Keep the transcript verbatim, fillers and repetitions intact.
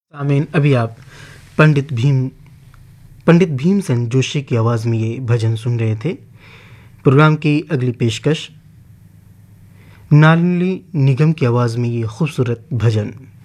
सामीन, अभी आप पंडित भीम पंडित भीमसेन जोशी की आवाज़ में ये भजन सुन रहे थे। प्रोग्राम की अगली पेशकश नालिनी निगम की आवाज़ में ये खूबसूरत भजन।